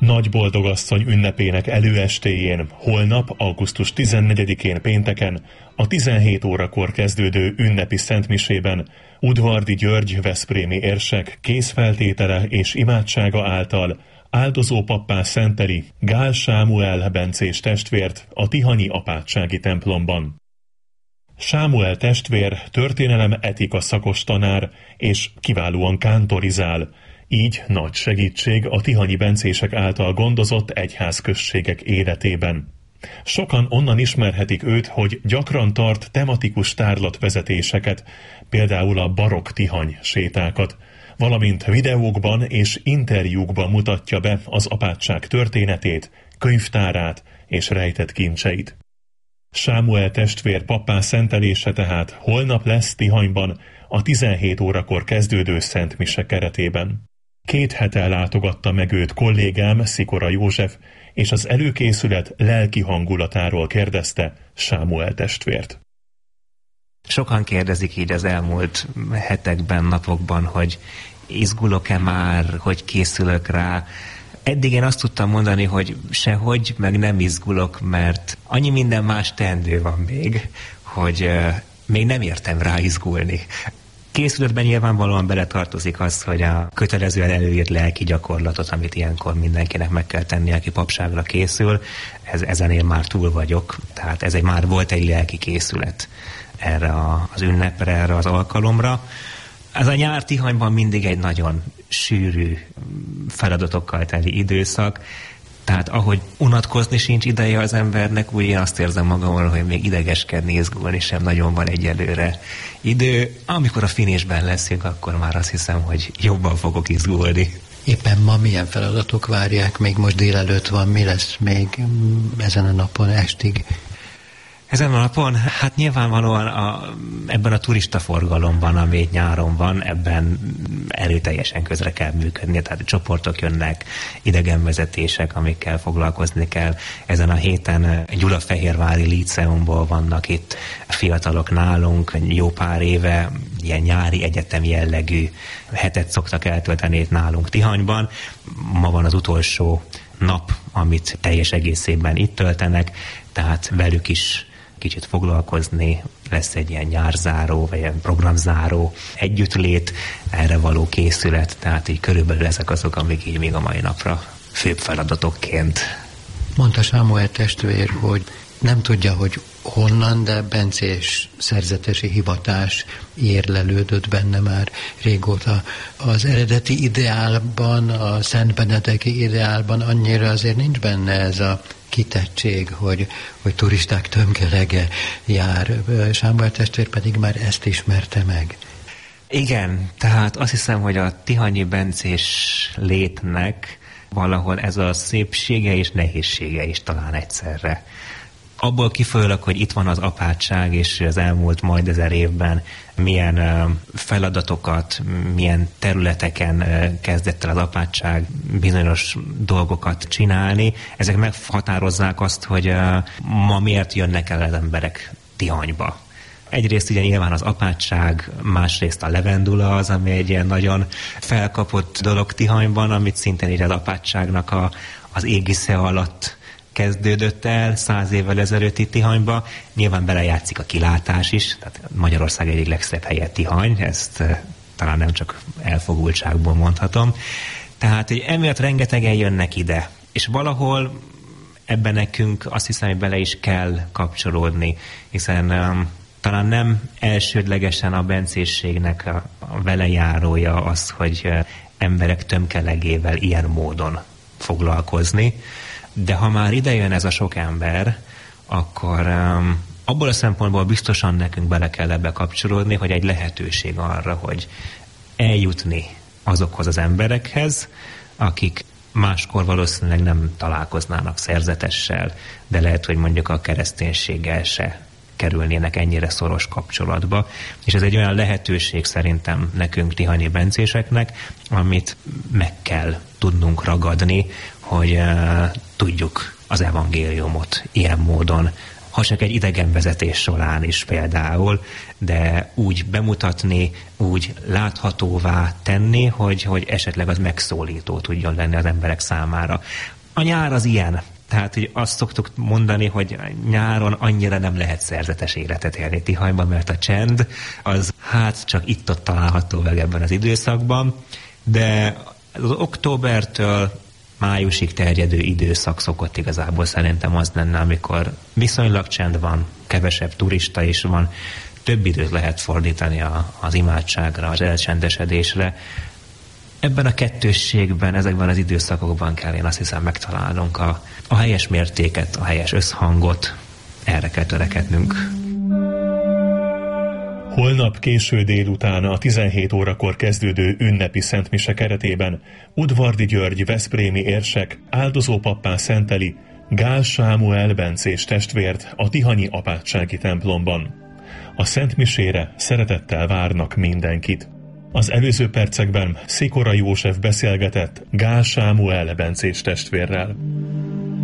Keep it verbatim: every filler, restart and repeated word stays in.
Nagyboldogasszony ünnepének előestéjén, holnap, augusztus tizennegyedikén pénteken, a tizenhét órakor kezdődő ünnepi szentmisében Udvardi György veszprémi érsek készfeltétele és imádsága által áldozó pappá szenteli Gál Sámuel bencés testvért a tihanyi apátsági templomban. Sámuel testvér történelem etika szakos tanár és kiválóan kántorizál, így nagy segítség a tihanyi bencések által gondozott egyházközségek életében. Sokan onnan ismerhetik őt, hogy gyakran tart tematikus tárlatvezetéseket, például a barokk tihany sétákat, valamint videókban és interjúkban mutatja be az apátság történetét, könyvtárát és rejtett kincseit. Sámuel testvér pappá szentelése tehát holnap lesz Tihanyban a tizenhét órakor kezdődő szentmise keretében. Két hete látogatta meg őt kollégám, Szikora József, és az előkészület lelki hangulatáról kérdezte Sámuel testvért. Sokan kérdezik így az elmúlt hetekben, napokban, hogy izgulok-e már, hogy készülök rá. Eddig én azt tudtam mondani, hogy sehogy, meg nem izgulok, mert annyi minden más teendő van még, hogy uh, még nem értem rá izgulni. Készületben nyilvánvalóan beletartozik az, hogy a kötelezően előírt lelki gyakorlatot, amit ilyenkor mindenkinek meg kell tenni, aki papságra készül, ez, ezen én már túl vagyok, tehát ez egy, már volt egy lelki készület erre a, az ünnepre, erre az alkalomra. Ez a nyár Tihanyban mindig egy nagyon sűrű feladatokkal teli időszak, tehát ahogy unatkozni sincs ideje az embernek, úgy én azt érzem magamról, hogy még idegeskedni, izgulni sem nagyon van egyelőre idő. Amikor a finishben leszünk, akkor már azt hiszem, hogy jobban fogok izgulni. Éppen ma milyen feladatok várják? Még most délelőtt van, mi lesz még ezen a napon estig? Ezen a napon, hát nyilvánvalóan a, ebben a turistaforgalomban, ami nyáron van, ebben erőteljesen közre kell működni, tehát csoportok jönnek, idegenvezetések, amikkel foglalkozni kell. Ezen a héten Gyulafehérvári Líceumból vannak itt fiatalok nálunk, jó pár éve ilyen nyári egyetem jellegű hetet szoktak eltölteni itt nálunk Tihanyban. Ma van az utolsó nap, amit teljes egészében itt töltenek, tehát velük is kicsit foglalkozni, lesz egy ilyen nyárzáró, vagy ilyen programzáró együttlét, erre való készület, tehát így körülbelül ezek azok, amik így még a mai napra főbb feladatokként. Mondta Sámuel testvér, hogy nem tudja, hogy honnan, de bencés szerzetesi hivatás érlelődött benne már régóta. Az eredeti ideálban, a Szent Benedeki ideálban annyira azért nincs benne ez a kitettség, hogy, hogy turisták tömkelege jár. Sámuel testvér pedig már ezt ismerte meg. Igen, tehát azt hiszem, hogy a tihanyi bencés létnek valahol ez a szépsége és nehézsége is talán egyszerre. Abból kifolyólag, hogy itt van az apátság, és az elmúlt majd ezer évben milyen feladatokat, milyen területeken kezdett el az apátság bizonyos dolgokat csinálni, ezek meghatározzák azt, hogy ma miért jönnek el az emberek Tihanyba. Egyrészt ugye nyilván az apátság, másrészt a levendula az, ami egy ilyen nagyon felkapott dolog Tihanyban, amit szintén így az apátságnak a, az égisze alatt kezdődött el száz évvel ezelőtt itt Tihanyba. Nyilván belejátszik a kilátás is, tehát Magyarország egyik legszebb helye Tihany, ezt talán nem csak elfogultságból mondhatom. Tehát hogy emiatt rengetegen jönnek ide, és valahol ebben nekünk azt hiszem, hogy bele is kell kapcsolódni, hiszen um, talán nem elsődlegesen a bencésségnek a, a velejárója az, hogy uh, emberek tömkelegével ilyen módon foglalkozni, de ha már idejön ez a sok ember, akkor um, abból a szempontból biztosan nekünk bele kell ebbe kapcsolódni, hogy egy lehetőség arra, hogy eljutni azokhoz az emberekhez, akik máskor valószínűleg nem találkoznának szerzetessel, de lehet, hogy mondjuk a kereszténységgel se kerülnének ennyire szoros kapcsolatba. És ez egy olyan lehetőség szerintem nekünk tihanyi bencéseknek, amit meg kell tudnunk ragadni, hogy uh, tudjuk az evangéliumot ilyen módon, ha csak egy idegenvezetés során is például, de úgy bemutatni, úgy láthatóvá tenni, hogy, hogy esetleg az megszólító tudjon lenni az emberek számára. A nyár az ilyen. Tehát, hogy azt szoktuk mondani, hogy nyáron annyira nem lehet szerzetes életet élni Tihanyban, mert a csend az hát csak itt-ott található meg ebben az időszakban, de az októbertől májusig terjedő időszak szokott igazából szerintem az lenne, amikor viszonylag csend van, kevesebb turista is van, több időt lehet fordítani a, az imádságra, az elcsendesedésre. Ebben a kettősségben, ezekben az időszakokban kell én azt hiszem megtalálnunk a, a helyes mértéket, a helyes összhangot, erre kell törekednünk. Holnap késő délután a tizenhét órakor kezdődő ünnepi szentmise keretében Udvardy György veszprémi érsek áldozópappá szenteli Gál Sámuel bencés testvért a tihanyi apátsági templomban. A szentmisére szeretettel várnak mindenkit. Az előző percekben Szikora József beszélgetett Gál Sámuel bencés testvérrel.